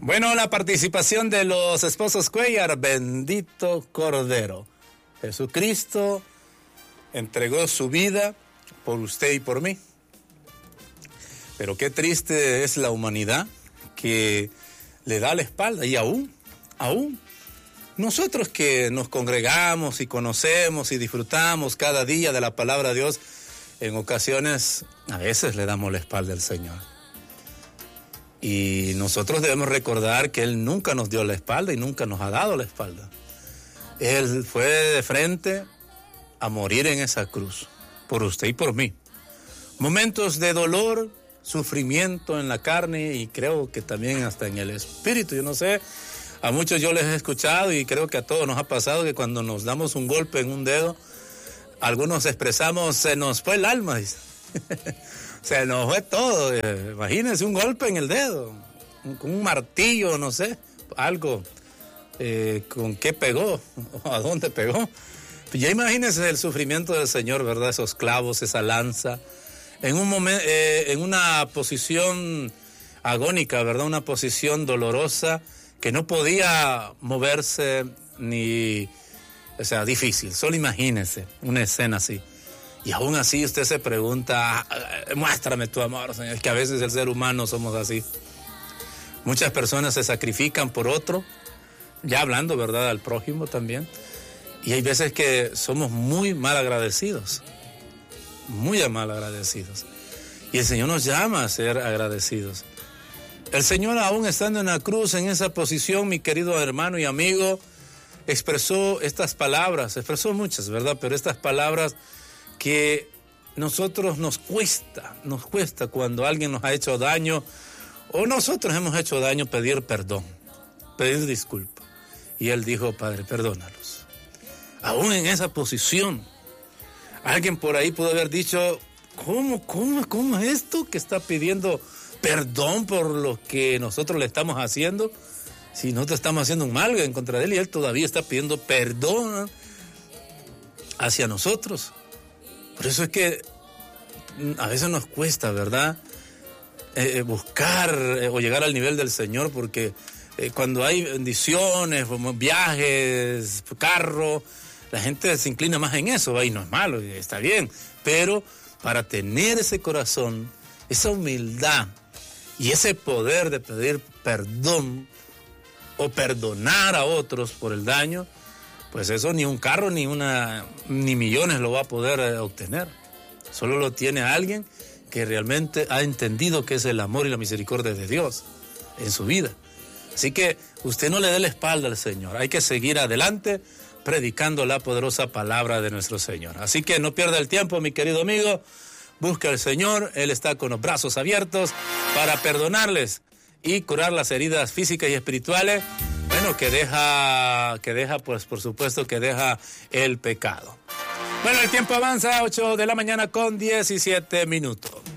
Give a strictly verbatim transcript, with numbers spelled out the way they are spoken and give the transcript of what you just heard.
Bueno, la participación de los esposos Cuellar, bendito Cordero. Jesucristo entregó su vida por usted y por mí. Pero qué triste es la humanidad que le da la espalda. Y aún, aún, nosotros que nos congregamos y conocemos y disfrutamos cada día de la palabra de Dios, en ocasiones, a veces le damos la espalda al Señor. Y nosotros debemos recordar que Él nunca nos dio la espalda y nunca nos ha dado la espalda. Él fue de frente a morir en esa cruz, por usted y por mí. Momentos de dolor, sufrimiento en la carne y creo que también hasta en el espíritu. Yo no sé, a muchos yo les he escuchado y creo que a todos nos ha pasado que cuando nos damos un golpe en un dedo, algunos expresamos, se nos fue el alma, dice. Se nos fue todo. Imagínense un golpe en el dedo, con un martillo, no sé, algo, eh, con qué pegó, a dónde pegó. Ya imagínense el sufrimiento del Señor, ¿verdad? Esos clavos, esa lanza, en un momento, eh, en una posición agónica, ¿verdad? Una posición dolorosa que no podía moverse ni, o sea, difícil. Solo imagínense una escena así. Y aún así usted se pregunta, muéstrame tu amor, Señor. Es que a veces el ser humano somos así. Muchas personas se sacrifican por otro, ya hablando, ¿verdad?, al prójimo también. Y hay veces que somos muy mal agradecidos, muy mal agradecidos. Y el Señor nos llama a ser agradecidos. El Señor, aún estando en la cruz, en esa posición, mi querido hermano y amigo, expresó estas palabras, expresó muchas, ¿verdad?, pero estas palabras que nosotros nos cuesta, nos cuesta cuando alguien nos ha hecho daño o nosotros hemos hecho daño, pedir perdón, pedir disculpa. Y Él dijo, Padre, perdónalos. Aún en esa posición, alguien por ahí pudo haber dicho, ¿cómo, cómo, cómo es esto que está pidiendo perdón por lo que nosotros le estamos haciendo? Si nosotros estamos haciendo un mal en contra de Él y Él todavía está pidiendo perdón hacia nosotros. Por eso es que a veces nos cuesta, ¿verdad?, eh, buscar eh, o llegar al nivel del Señor, porque eh, cuando hay bendiciones, viajes, carro, la gente se inclina más en eso, ¿va? Y no es malo, está bien, pero para tener ese corazón, esa humildad y ese poder de pedir perdón o perdonar a otros por el daño, pues eso ni un carro ni una ni millones lo va a poder eh, obtener. Solo lo tiene alguien que realmente ha entendido que es el amor y la misericordia de Dios en su vida. Así que usted no le dé la espalda al Señor. Hay que seguir adelante predicando la poderosa palabra de nuestro Señor. Así que no pierda el tiempo, mi querido amigo. Busca al Señor. Él está con los brazos abiertos para perdonarles y curar las heridas físicas y espirituales. Bueno, que deja, que deja, pues por supuesto que deja el pecado. Bueno, el tiempo avanza, ocho de la mañana con diecisiete minutos.